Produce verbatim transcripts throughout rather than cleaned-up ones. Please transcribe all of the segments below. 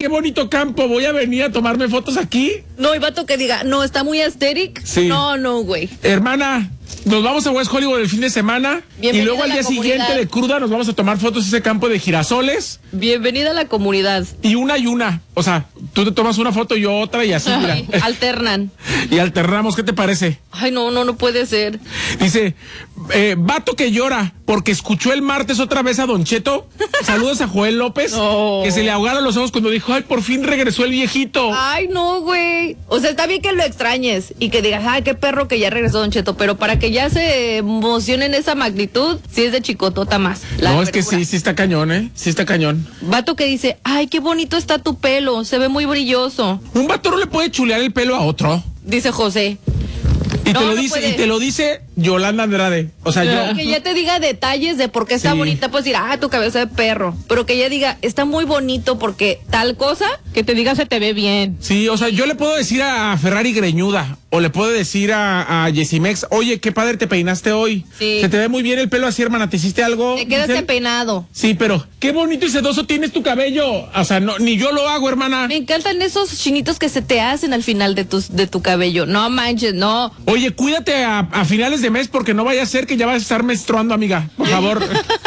qué bonito campo, voy a venir a tomarme fotos aquí. No, y vato que diga, no, está muy aesthetic. Sí. No, no, güey. Hermana, nos vamos a West Hollywood el fin de semana. Bienvenida y luego a al la día comunidad. siguiente de cruda nos vamos a tomar fotos en ese campo de girasoles. Bienvenida a la comunidad. Y una y una. O sea, tú te tomas una foto y yo otra y así, mira. Ay, alternan. Y alternamos, ¿qué te parece? Ay, no, no, no puede ser. Dice, eh, vato que llora porque escuchó el martes otra vez a Don Cheto. Saludos a Joel López, No. que se le ahogaron los ojos cuando dijo, ay, por fin regresó el viejito. Ay, no, güey. O sea, está bien que lo extrañes y que digas, ay, qué perro que ya regresó Don Cheto, pero para que ya se emocione en esa magnitud, sí es de chicotota más. La No, es que verdura. sí, sí está cañón, ¿eh? Sí está cañón. Vato que dice, ay, qué bonito está tu pelo, se ve muy brilloso. Un vato no le puede chulear el pelo a otro. Dice José. Y No, te lo no dice, puede. y te lo dice Yolanda Andrade. O sea, yo. Que ya te diga detalles de por qué está Sí. bonita, pues decir, ah, tu cabeza de perro. Pero que ella diga, está muy bonito porque tal cosa. Que te diga se te ve bien. Sí, o sea, yo le puedo decir a Ferrari greñuda, o le puedo decir a, a Yesimex, oye, qué padre te peinaste hoy. Sí. Se te ve muy bien el pelo así, hermana, ¿te hiciste algo? Te quedaste Giselle? peinado. Sí, pero qué bonito y sedoso tienes tu cabello. O sea, no, ni yo lo hago, hermana. Me encantan esos chinitos que se te hacen al final de, tus, de tu cabello. No manches, no. Oye, cuídate a, a finales de mes porque no vaya a ser que ya vas a estar menstruando, amiga. Por favor.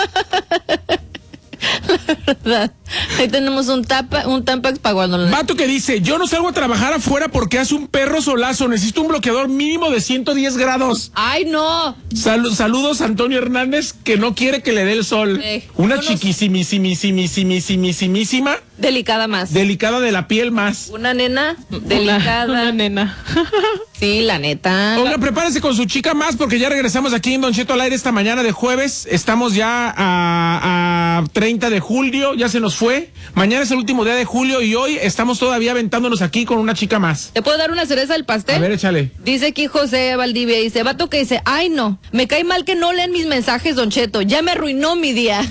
Ahí tenemos un tapa, un Tampax para cuando lo... Vato que dice, yo no salgo a trabajar afuera porque hace un perro solazo. Necesito un bloqueador mínimo de ciento diez grados. Ay, no. Sal- saludos a Antonio Hernández, que no quiere que le dé el sol. Eh, Una no nos- chiquisimisimisimisimisimísima, Delicada más. delicada de la piel más. Una nena delicada. Una, una nena. Sí, la neta. Oiga, prepárese con su chica más porque ya regresamos aquí en Don Cheto al aire esta mañana de jueves. Estamos ya a, a treinta de julio, ya se nos fue. Mañana es el último día de julio y hoy estamos todavía aventándonos aquí con una chica más. ¿Te puedo dar una cereza al pastel? A ver, échale. Dice aquí José Valdivia, dice, vato que dice, ay no, me cae mal que no leen mis mensajes, Don Cheto, ya me arruinó mi día.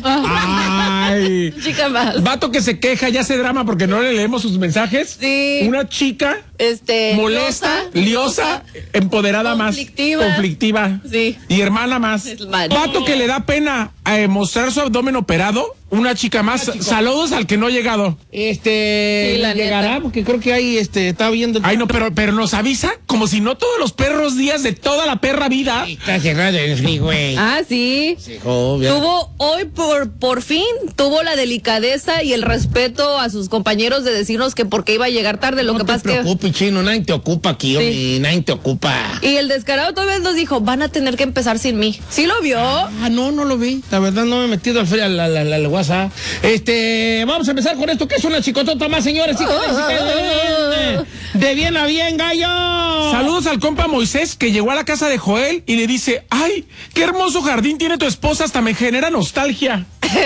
Ay. Chica más. Vato que se queja, ya hace drama porque no le leemos sus mensajes. Sí. Una chica Este. molesta, liosa, empoderada conflictiva. más, conflictiva. Sí. Y hermana más. Es mal. Vato que le da pena eh, mostrar su abdomen operado. Una chica más. Saludos al que no ha llegado. Este, Sí, la llegará neta. porque creo que ahí este está viendo. Ay, no, pero, pero nos avisa como si no todos los perros días de toda la perra vida. Está cerrado el freeway. Ah, sí. Obvio. Tuvo, hoy por, por fin, tuvo la delicadeza y el respeto a sus compañeros de decirnos que porque iba a llegar tarde, lo no que te pasa es que... preocupes, chino, nadie te ocupa aquí, hombre, nadie te ocupa. Y el descarado todavía nos dijo, van a tener que empezar sin mí. ¿Sí lo vio? Ah, no, no lo vi. La verdad no me he metido al, fre- al, al- al- al WhatsApp. Este, vamos a empezar con esto, que es una chicotota más, señores. Chicos, de, de bien a bien, gallo. Saludos al compa Moisés que llegó a la casa de Joel y le dice, ay, qué hermoso jardín tiene tu esposa, hasta me genera nostalgia.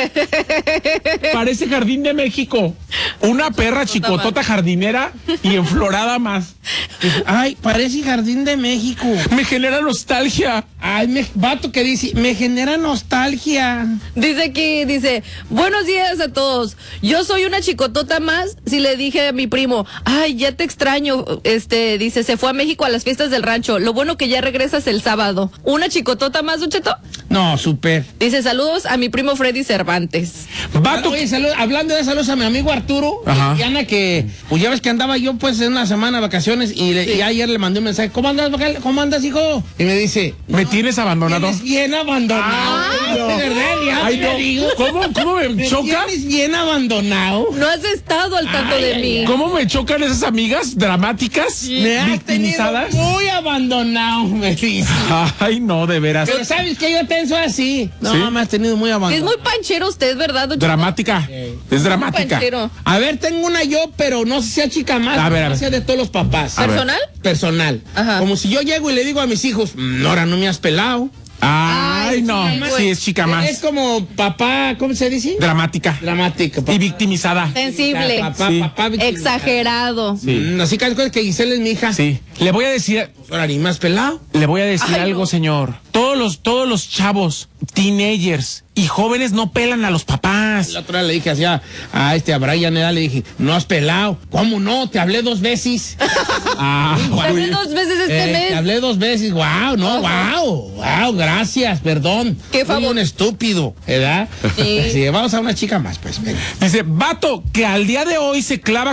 Parece Jardín de México. Una perra chicotota jardinera y enflorada más. Ay, parece Jardín de México. Me genera nostalgia. Ay, me, vato que dice, me genera nostalgia. Dice aquí, dice, buenos días a todos. Yo soy una chicotota más. Si le dije a mi primo, ay, ya te extraño. Este, dice, se fue a México a las fiestas del rancho. Lo bueno que ya regresas el sábado. ¿Una chicotota más, Don Cheto? No, súper. Dice, saludos a mi primo Freddy Cervantes. Vato. Oye, salud, hablando de saludos a mi amigo Arturo Ajá. y Ana, que pues ya ves que andaba yo pues en una semana de vacaciones y, le- y ayer le mandé un mensaje, ¿cómo andas, Bacal? ¿Cómo andas, hijo? Y me dice, ¿Me tienes abandonado? tienes bien abandonado. Ay, no. De verdad, ya Ay, te no. digo. ¿Cómo, cómo me Me choca? tienes bien abandonado. No has estado al tanto Ay, de ay, mí. ¿Cómo me chocan esas amigas dramáticas? Me has tenido Victimizadas. muy abandonado, me dice. Ay, no, de veras. Pero sabes que yo tenso así. No, ¿Sí? me has tenido muy Es abandonado. muy panchero usted, ¿verdad, Don Cheto? Dramática. Es dramática. Panchero. A ver, tengo una yo, pero no sé si sea chica más. A ver, a no ver. sea de todos los papás. A ver. ¿Personal? Personal. Ajá. Como si yo llego y le digo a mis hijos, "Mm, ahora no me has pelado. Ay, Ay, no. sí, Sí, güey. es chica Es más. como papá, ¿cómo se dice? Dramática. Dramático. Papá. Y victimizada. Sensible. Papá, Sí. papá, victimizado. Exagerado. Sí. Mm, así que es que Giselle es mi hija. Sí. Le voy a decir, Ahora ni más pelado. le voy a decir Ay, algo, no. señor. Todos los, todos los chavos, teenagers y jóvenes no pelan a los papás. La otra vez le dije así a, a este a Brian, ¿eh? Le dije, no has pelado. ¿Cómo no? Te hablé dos veces. Ah, Te hablé güey. dos veces este Eh, te mes. hablé dos veces. Wow, no, wow. Wow, gracias, perdón. Qué Fui favor. un estúpido, ¿verdad? Sí. Así, vamos a una chica más, pues. Venga. Dice, vato, que al día de hoy se clava